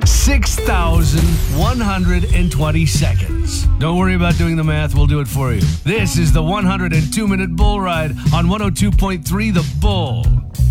6,120 seconds. Don't worry about doing the math. We'll do it for you. This is the 102-minute bull ride on 102.3 The Bull.